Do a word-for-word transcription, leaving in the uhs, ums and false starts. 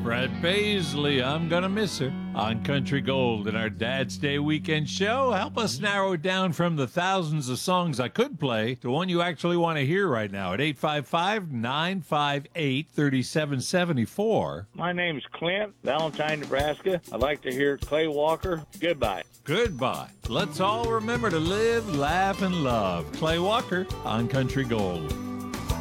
Brett Paisley, I'm gonna miss her. On Country Gold in our Dad's Day weekend show, help us narrow it down from the thousands of songs I could play to one you actually want to hear right now at eight five five, nine five eight, three seven seven four. My name's Clint, Valentine, Nebraska. I'd like to hear Clay Walker. Goodbye. Goodbye. Let's all remember to live, laugh, and love. Clay Walker on Country Gold.